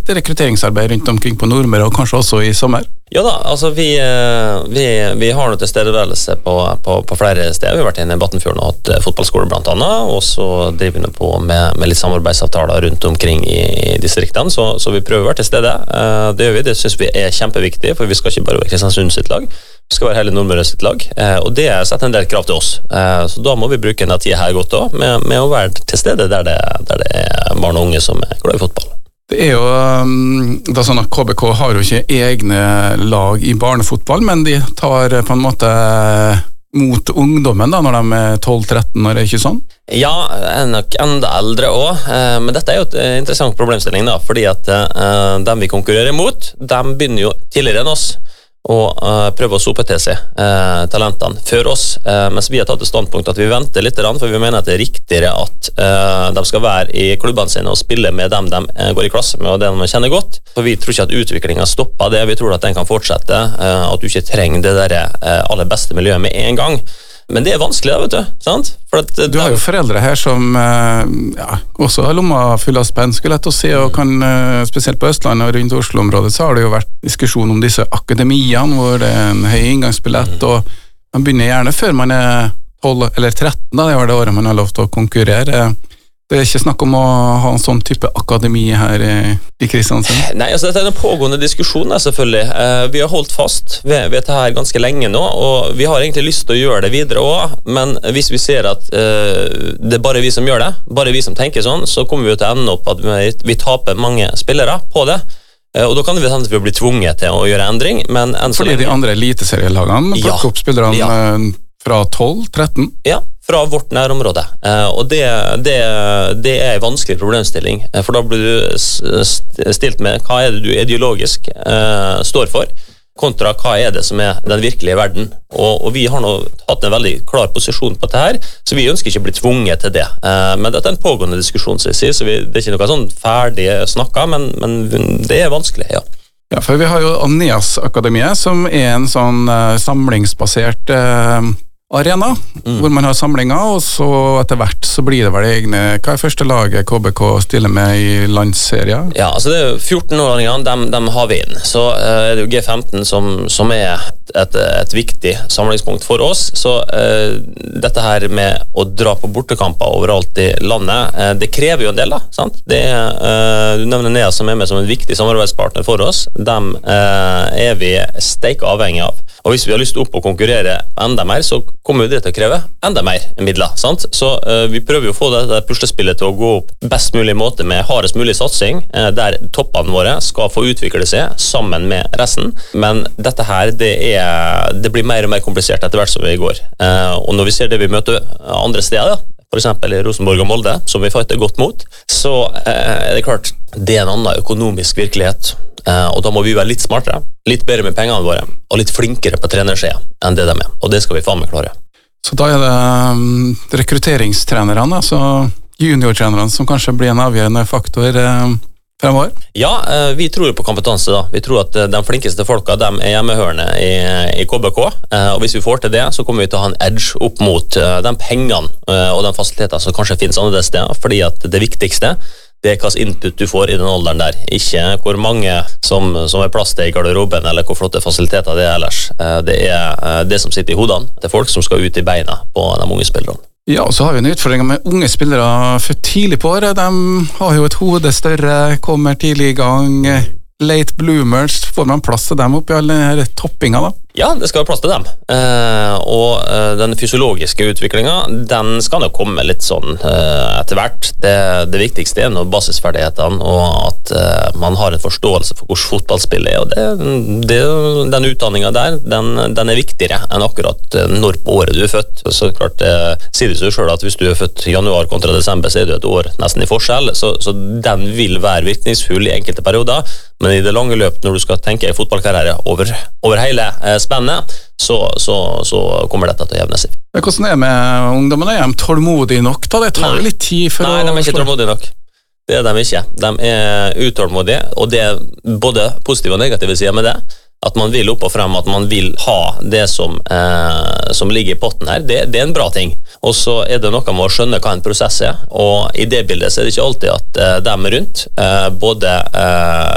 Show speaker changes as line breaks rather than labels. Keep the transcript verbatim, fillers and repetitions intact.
litt rekrutteringsarbeid rundt omkring på Nordmøre, og kanskje også i sommer?
Ja da, altså vi, vi, vi har noe tilstedeværelse på, på, på flere steder. Vi har vært inne i Battenfjorden og hatt fotballskole blant annet, og så driver vi på med, med litt samarbeidsavtaler rundt omkring i, i distriktene, så, så vi prøver å være til stede. Det gjør vi, det synes vi er kjempeviktig, for vi skal ikke bare være Kristiansund sitt lag, vi skal være hele Nordmøre sitt lag, og det setter en del krav til oss. Så da må vi bruke en tid her godt også, med, med å være til stede der det, der det er barn og unge som er glad i fotball.
Det er jo da sånn at K B K har jo ikke egne lag i barnefotball, men de tar på en måte mot ungdommen da, når de er tolv tretten, når det er ikke sånn?
Ja, er nok enda eldre også, men dette er jo et interessant problemstilling da, fordi at dem vi konkurrerer mot, dem begynner jo tidligere enn oss, og uh, prøve å sope til seg uh, talentene før oss, uh, mens vi har tatt et standpunkt at vi venter litt, for vi mener at det er riktigere at uh, de skal være i klubbene sine og spille med dem de uh, går i klasse med og det de kjenner godt, for vi tror ikke at utviklingen stopper det, vi tror at den kan fortsette, uh, at du ikke trenger det der uh, aller beste miljøet med en gang. Men det er vanskelig da, vet du, sant? For at,
du har jo foreldre her som ja, også har lomma full av spenn, skulle jeg til å si, og kan, spesielt på Østlandet og rundt Oslo-området, så har det jo vært diskusjon om disse akademiene, hvor det er en høy inngangsbillett, og man begynner gjerne før man er tolv eller tretten, da, det var det året man har lov til å konkurrere. Det er ikke snakk om å ha en sånn type akademi her i, i Kristiansand?
Nei, altså dette er en pågående diskusjon, selvfølgelig. Eh, vi har holdt fast ved, ved dette her ganske lenge nå, og vi har egentlig lyst til å gjøre det videre også, men hvis vi ser at eh, det er bare vi som gjør det, bare vi som tenker sånn, så kommer vi til å ende opp at vi, vi taper mange spillere på det. Og da kan vi hende at vi blir tvunget til å gjøre endring, men enn så
Fordi
lenge...
de andre eliteserielagene plukker ja, opp spillerne ja. fra tolv tretten?
Ja, fra vårt nærområde, og det, det, det er en vanskelig problemstilling, for da blir du stilt med hva er det du ideologisk uh, står for, kontra hva er det som er den virkelige verden, og, og vi har nå hatt en veldig klar posisjon på dette her, så vi ønsker ikke å bli tvunget til det, uh, men dette er en pågående diskusjon, så, jeg sier, så vi, det er ikke noe sånn ferdig snakket, men, men det er vanskelig, ja.
Ja, for vi har jo Aneas-akademiet, som er en sånn uh, samlingsbasert uh, arena, mm. hvor man har samlinger, og så etter hvert så blir det vel egne, hva er første laget K B K stiller med i landsserien?
Ja, altså det er fjorten-åringene, de, de har vi inn, så uh, er det jo G femten som, som er et, et viktig samlingspunkt for oss, så uh, dette her med å dra på bortekamper overalt i landet, uh, det krever jo en del da, sant? Det er, uh, du nevner Nea som er med som en viktig samarbeidspartner for oss, dem uh, er vi steik avhengig av, og hvis vi har lyst til opp å konkurrere enda mer, så kommer det til å kreve enda mer midler, sant? Så uh, vi prøver jo å få dette puslespillet til å gå opp best mulig måte med hardest mulig satsing, uh, der toppene våre skal få utvikle seg sammen med resten, men dette her, det, er, det blir mer og mer komplisert etter hvert som vi går. Uh, og når vi ser det vi møter andre steder, for eksempel i Rosenborg og Molde, som vi fighter godt mot, så uh, er det klart, det er en annen økonomisk virkelighet, uh, og da må vi være litt smartere, litt bedre med pengene våre, og litt flinkere på trenersida enn det de er, og det skal vi faen meg klare.
Så da er det um, rekrutteringstrenerne, altså juniortrenerne, som kanskje blir en avgjørende faktor um, fremover?
Ja, uh, vi tror på kompetanse da. Vi tror at uh, de flinkeste folka, de er hjemmehørende i, i K B K, uh, og hvis vi får til det, så kommer vi til å ha en edge opp mot uh, de pengene uh, og de fasiliteter som kanskje finnes andre steder, fordi at det viktigste, det er hva slags input du får i den alderen der, ikke hvor mange som, som er plass til i garderoben, eller hvor flotte fasiliteter det er ellers. Det er det som sitter i hodene. Det er folk som skal ut i beina på de unge spillerne.
Ja, og så har vi en utfordring med unge spillere for tidlig på året. De har jo et hode større, kommer tidlig i gang, late bloomers. Får man plass til dem oppi alle denne toppinga da?
Ja, det skal være plass til dem. Eh, og eh, den fysiologiske utviklingen, den skal nok komme litt sånn eh, etter hvert. Det, det viktigste er noe basisferdighetene, og at eh, man har en forståelse for hvordan fotballspill er. Og det, det, den utdanningen der, den, den er viktigere enn akkurat når på året du er født. Så klart, eh, sier det seg selv at hvis du er født i januar kontra desember, så er det et år nesten i forskjell. Så, så den vil være virkningsfull i enkelte perioder, men i det lange løp, når du skal tenke fotballkarriere over, over hele eh, spennet, så, så, så kommer dette til å jevne seg.
Hvordan er det med ungdommen? Er de tålmodige nok? Da? Det tar jo litt tid for
Nei,
å...
de er ikke tålmodige nok. Det er de ikke. De er utålmodige, og det er både positive og negative sider med det. At man vil opp og frem, at man vil ha det som, eh, som ligger i potten her, det, det er en bra ting. Og så er det noe med å skjønne hva en prosess er, og i det bildet så er det ikke alltid at eh, de er rundt, eh, både eh,